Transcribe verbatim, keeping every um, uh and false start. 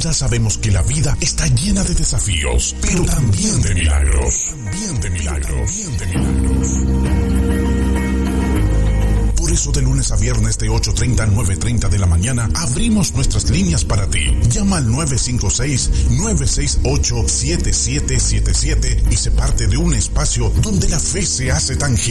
Unidad sabemos que la vida está llena de desafíos, pero también de milagros. También de milagros. También de milagros. Por eso de lunes a viernes de ocho treinta a nueve treinta de la mañana abrimos nuestras líneas para ti. Llama al nueve cinco seis, nueve seis ocho, siete siete siete siete y se parte de un espacio donde la fe se hace tangible.